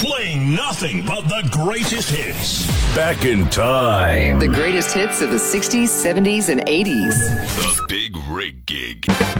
Playing nothing but the greatest hits. Back in time. The greatest hits of the 60s, 70s, and 80s. The Big Rig Gig.